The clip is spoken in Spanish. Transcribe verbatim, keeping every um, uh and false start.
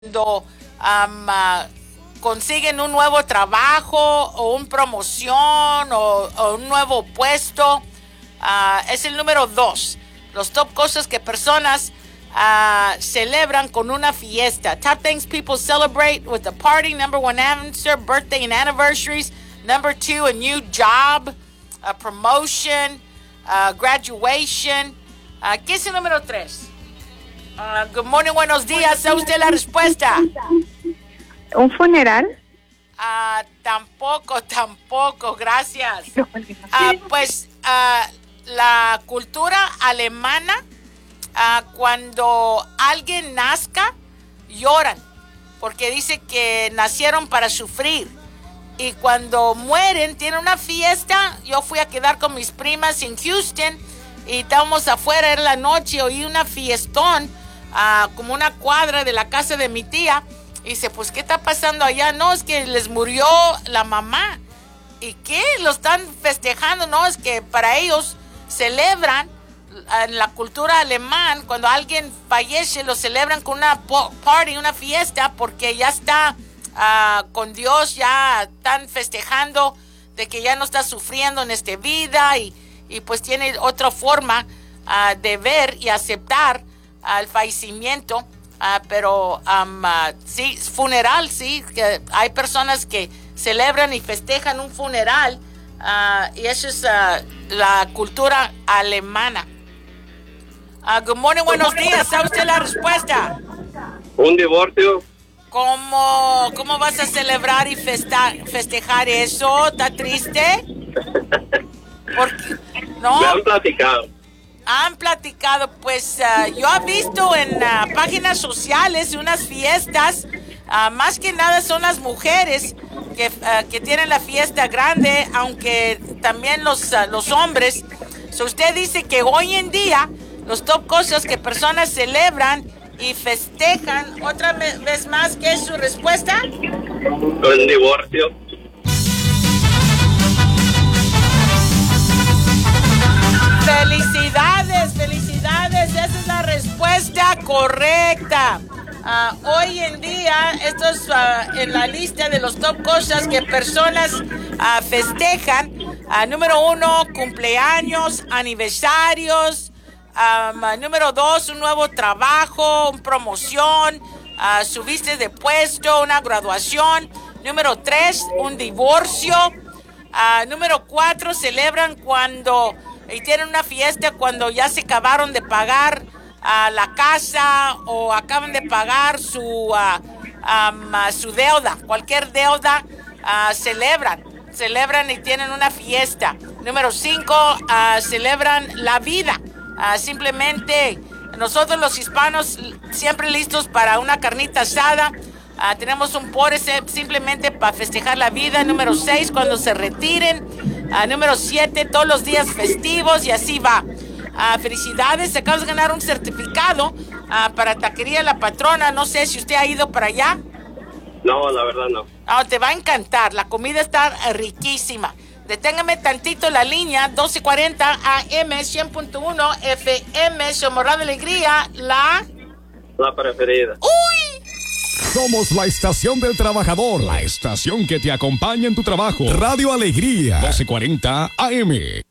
cuando um, uh, consiguen un nuevo trabajo o una promoción o, o un nuevo puesto. Uh, es el número dos. Los top cosas que personas uh, celebran con una fiesta. Top things people celebrate with a party. Number one answer, birthday and anniversaries. Number two, a new job, a promotion, uh, graduation. Uh, ¿Qué es el número tres? Uh, good morning, buenos días. ¿Sabe usted la respuesta? ¿Un funeral? Uh, tampoco, tampoco, gracias. Uh, pues uh, la cultura alemana, uh, cuando alguien nazca, lloran, porque dice que nacieron para sufrir. Y cuando mueren, tienen una fiesta. Yo fui a quedar con mis primas en Houston y estábamos afuera, era la noche, oí una fiestón, uh, como una cuadra de la casa de mi tía. Y dice, pues, ¿qué está pasando allá? No, es que les murió la mamá. ¿Y qué? Lo están festejando. No, es que para ellos celebran, en la cultura alemana, cuando alguien fallece, lo celebran con una party, una fiesta, porque ya está uh, con Dios, ya están festejando de que ya no está sufriendo en esta vida y, y pues tiene otra forma uh, de ver y aceptar uh, el fallecimiento. Uh, pero um, uh, sí, funeral, sí, que hay personas que celebran y festejan un funeral, uh, y eso es uh, la cultura alemana. Uh, good morning, buenos días. ¿Sabe usted la respuesta? Un divorcio. ¿Cómo, cómo vas a celebrar y festa, festejar eso? ¿Está triste? Porque, ¿no? Me han platicado. Han platicado, pues uh, yo he visto en uh, páginas sociales unas fiestas, uh, más que nada son las mujeres que, uh, que tienen la fiesta grande, aunque también los, uh, los hombres. So, usted dice que hoy en día los top cosas que personas celebran y festejan, otra vez más, ¿qué es su respuesta? Un divorcio. Felicidades, felicidades, esa es la respuesta correcta. Uh, hoy en día, esto es uh, en la lista de los top cosas que personas uh, festejan. Uh, número uno, cumpleaños, aniversarios. Um, uh, número dos, un nuevo trabajo, una promoción, uh, subiste de puesto, una graduación. Número tres, un divorcio. Uh, número cuatro, celebran cuando... y tienen una fiesta cuando ya se acabaron de pagar uh, la casa o acaban de pagar su, uh, um, uh, su deuda, cualquier deuda, uh, celebran, celebran y tienen una fiesta. Número cinco, uh, celebran la vida. Uh, simplemente nosotros los hispanos siempre listos para una carnita asada. Uh, tenemos un pore simplemente para festejar la vida. Número seis, cuando se retiren. Uh, número siete, todos los días festivos y así va. Uh, felicidades, acabas de ganar un certificado uh, para Taquería La Patrona. No sé si usted ha ido para allá. No, la verdad no. No, te va a encantar, la comida está riquísima. Deténgame tantito la línea, doce cuarenta A M, cien punto uno F M, Somos Radio Alegría, la... La preferida. ¡Uy! Somos la estación del trabajador, la estación que te acompaña en tu trabajo. Radio Alegría, doce cuarenta A M.